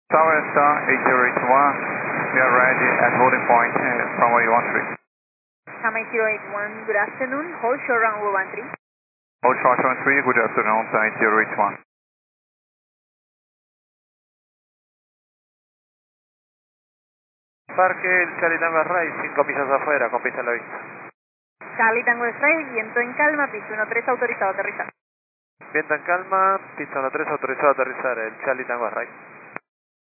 Tower Star 8081, we are ready at holding point from 113. Tama 8081, good afternoon. Hold short runway 13. Hold short 13, good afternoon, 8081. Parque el Charlie Tango Ray, 5 millas afuera, con pista a la vista. Charlie Tango Strike, viento en calma, pista 13, autorizado a aterrizar. Viento en calma, pista 13, autorizado a aterrizar, el Charlie Tango Ray.